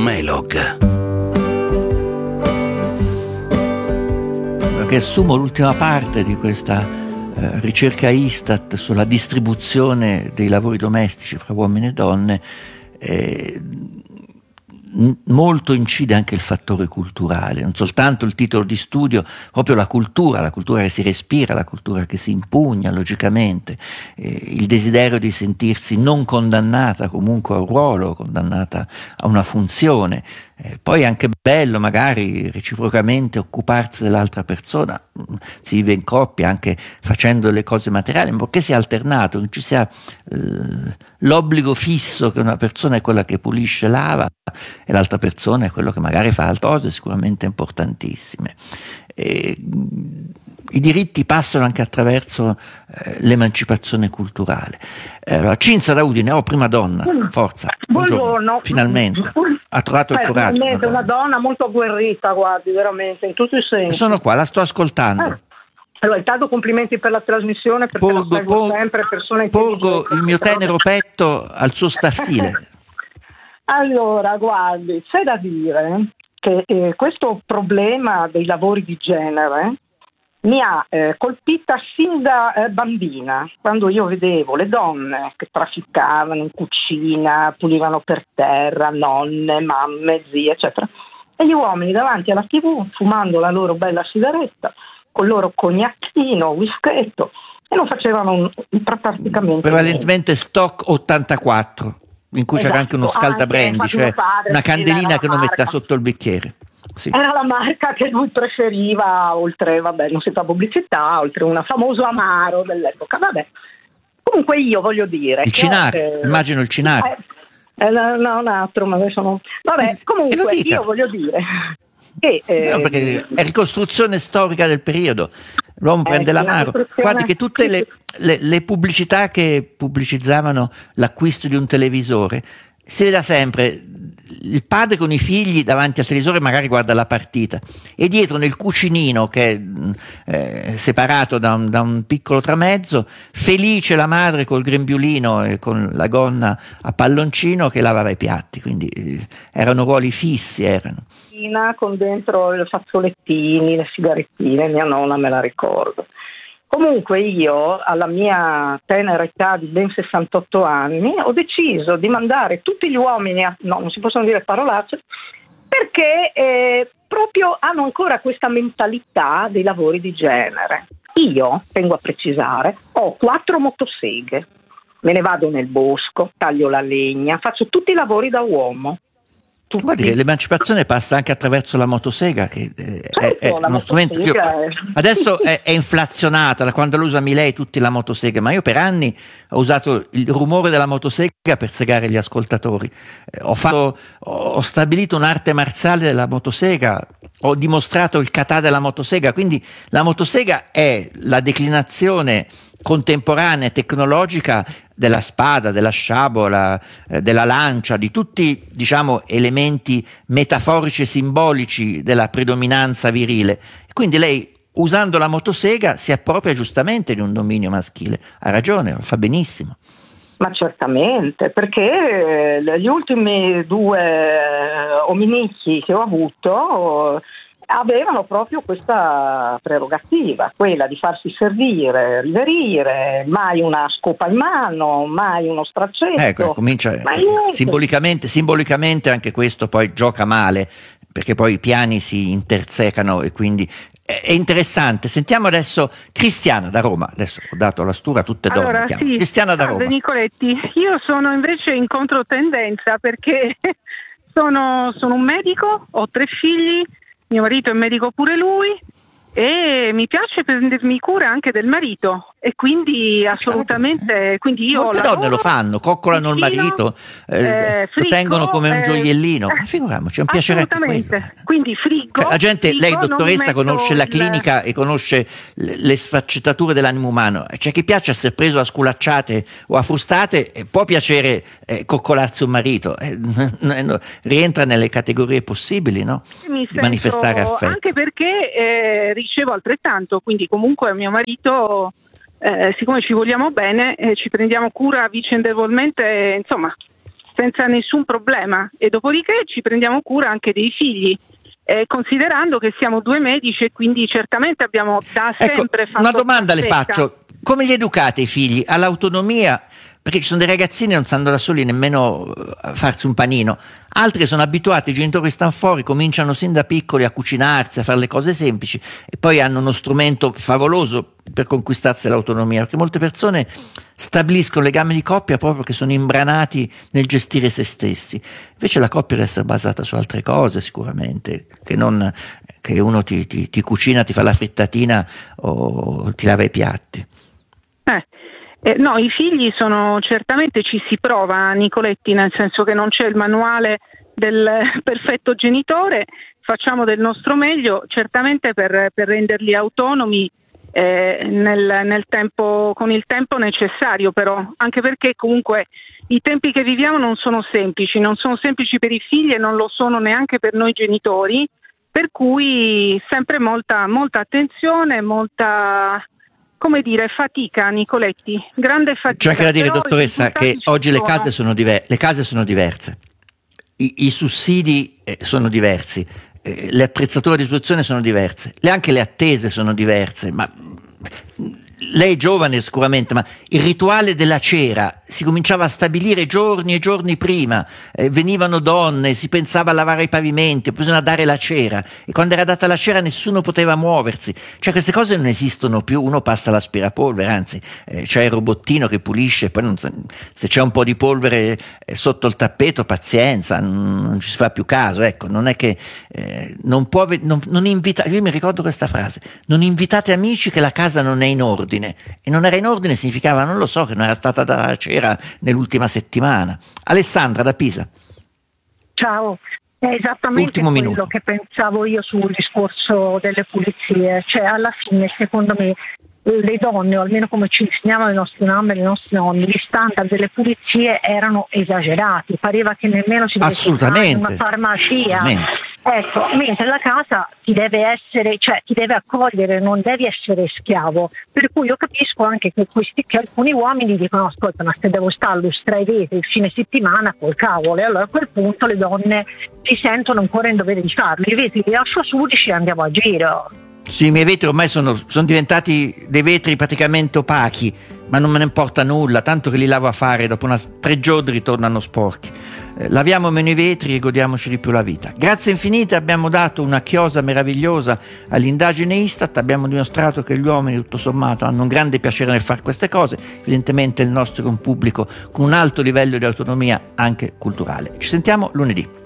Melog. Riassumo l'ultima parte di questa ricerca Istat sulla distribuzione dei lavori domestici fra uomini e donne. Molto incide anche il fattore culturale, non soltanto il titolo di studio, proprio la cultura che si respira, la cultura che si impugna logicamente, il desiderio di sentirsi non condannata comunque a un ruolo, condannata a una funzione. Poi è anche bello magari reciprocamente occuparsi dell'altra persona, si vive in coppia anche facendo le cose materiali, ma perché sia alternato, non ci sia l'obbligo fisso che una persona è quella che pulisce, lava e l'altra persona è quello che magari fa altre cose sicuramente importantissime. I diritti passano anche attraverso l'emancipazione culturale. Cinzia da Udine, prima donna, forza, buongiorno. Finalmente ha trovato il coraggio. Finalmente una donna molto agguerrita, guardi, veramente, in tutti i sensi. Sono qua, la sto ascoltando. Allora, intanto complimenti per la trasmissione, perché la seguo sempre, persone porgo il mio tenero petto al suo staffile. Allora, guardi, c'è da dire che questo problema dei lavori di genere mi ha colpita sin da bambina, quando io vedevo le donne che trafficavano in cucina, pulivano per terra, nonne, mamme, zie, eccetera, e gli uomini davanti alla TV fumando la loro bella sigaretta, con il loro cognacchino, whisketto, e non facevano praticamente prevalentemente niente. Stock 84, in cui c'era anche uno scaldabrandy, cioè una candelina che non metta sotto il bicchiere. Sì. Era la marca che lui preferiva, oltre, non si fa pubblicità, oltre un famoso amaro dell'epoca, vabbè. Comunque io voglio dire... Il Cinare, immagino il Cinare. No, un altro, ma adesso non... Vabbè, comunque io voglio dire che... perché è ricostruzione storica del periodo. L'uomo prende l'amaro. Guardi che tutte le pubblicità che pubblicizzavano l'acquisto di un televisore, si vede sempre il padre con i figli davanti al televisore, magari guarda la partita, e dietro nel cucinino che è separato da un piccolo tramezzo, felice la madre col grembiulino e con la gonna a palloncino che lavava i piatti. Quindi erano ruoli fissi, con dentro i fazzolettini, le sigarettine, mia nonna me la ricordo. Comunque io, alla mia tenera età di ben 68 anni, ho deciso di mandare tutti gli uomini no, non si possono dire parolacce, perché proprio hanno ancora questa mentalità dei lavori di genere. Io, tengo a precisare, ho 4 motoseghe, me ne vado nel bosco, taglio la legna, faccio tutti i lavori da uomo. Guardi che l'emancipazione passa anche attraverso la motosega, che è uno strumento. Adesso è inflazionata, da quando lo usa Milei tutti la motosega, ma io per anni ho usato il rumore della motosega per segare gli ascoltatori. Ho stabilito un'arte marziale della motosega, ho dimostrato il kata della motosega, quindi la motosega è la declinazione contemporanea e tecnologica della spada, della sciabola, della lancia, di tutti, diciamo, elementi metaforici e simbolici della predominanza virile. Quindi lei, usando la motosega, si appropria giustamente di un dominio maschile. Ha ragione, lo fa benissimo. Ma certamente, perché gli ultimi 2 ominicchi che ho avuto avevano proprio questa prerogativa, quella di farsi servire, riverire, mai una scopa in mano, mai uno straccetto. Ecco, comincia simbolicamente anche questo poi gioca male, perché poi i piani si intersecano e quindi è interessante. Sentiamo adesso Cristiana da Roma. Adesso ho dato la stura a tutte donne. Allora, sì. Cristiana da Roma. Nicoletti, io sono invece in controtendenza perché sono un medico, ho 3 figli, mio marito è medico pure lui e mi piace prendermi cura anche del marito e quindi assolutamente, quindi io molte donne lo fanno, coccolano il marito, lo tengono come un gioiellino, ma figuriamoci, è un piacere anche quello. Quindi friggo, la gente, lei dottoressa conosce la clinica e conosce le sfaccettature dell'animo umano, c'è chi piace essere preso a sculacciate o a frustate, può piacere coccolarsi un marito, rientra nelle categorie possibili, no? Mi di manifestare affetto, anche perché ricevo altrettanto, quindi comunque mio marito, siccome ci vogliamo bene, ci prendiamo cura vicendevolmente, insomma, senza nessun problema, e dopodiché ci prendiamo cura anche dei figli, considerando che siamo 2 medici e quindi certamente abbiamo da sempre fatto. Una domanda le faccio: come li educate i figli all'autonomia? Perché ci sono dei ragazzini che non sanno da soli nemmeno farsi un panino, altri sono abituati, i genitori stanno fuori, cominciano sin da piccoli a cucinarsi, a fare le cose semplici e poi hanno uno strumento favoloso per conquistarsi l'autonomia, perché molte persone stabiliscono legami di coppia proprio perché sono imbranati nel gestire se stessi. Invece la coppia deve essere basata su altre cose sicuramente, che non che uno ti cucina, ti fa la frittatina o ti lava i piatti. No, i figli sono, certamente ci si prova, Nicoletti, nel senso che non c'è il manuale del perfetto genitore, facciamo del nostro meglio, certamente per renderli autonomi nel tempo, con il tempo necessario, però, anche perché comunque i tempi che viviamo non sono semplici per i figli e non lo sono neanche per noi genitori, per cui sempre molta attenzione, molta, come dire, fatica, Nicoletti, grande fatica. C'è anche da dire, dottoressa, che oggi le case sono diverse, i sussidi sono diversi, le attrezzature a disposizione sono diverse, anche le attese sono diverse, ma lei è giovane sicuramente, ma il rituale della cera si cominciava a stabilire giorni e giorni prima, venivano donne, si pensava a lavare i pavimenti, bisogna dare la cera, e quando era data la cera nessuno poteva muoversi, cioè queste cose non esistono più, uno passa l'aspirapolvere, anzi c'è il robottino che pulisce, poi se c'è un po' di polvere sotto il tappeto, pazienza, non ci si fa più caso, ecco, non è che non invita, io mi ricordo questa frase: non invitate amici che la casa non è in ordine, e non era in ordine significava, non lo so, che non era stata data la cera nell'ultima settimana. Alessandra da Pisa. Ciao, è esattamente quello che pensavo io sul discorso delle pulizie, cioè alla fine secondo me le donne, o almeno come ci insegnavano le nostre mamme e le nostre nonni, gli standard delle pulizie erano esagerati, pareva che nemmeno si dovesse fare in una farmacia. Ecco, mentre la casa ti deve essere, cioè ti deve accogliere, non devi essere schiavo. Per cui io capisco anche che alcuni uomini dicono: ascolta, ma se devo stare a lustrare i vetri il fine settimana, col cavolo, e allora a quel punto le donne si sentono ancora in dovere di farlo. I vetri li lascio sudici e andiamo a giro. Sì, i miei vetri ormai sono diventati dei vetri praticamente opachi, ma non me ne importa nulla, tanto che li lavo a fare, dopo 3 giorni ritornano sporchi. Laviamo meno i vetri e godiamoci di più la vita. Grazie infinite, abbiamo dato una chiosa meravigliosa all'indagine Istat, abbiamo dimostrato che gli uomini tutto sommato hanno un grande piacere nel fare queste cose, evidentemente il nostro è un pubblico con un alto livello di autonomia anche culturale. Ci sentiamo lunedì.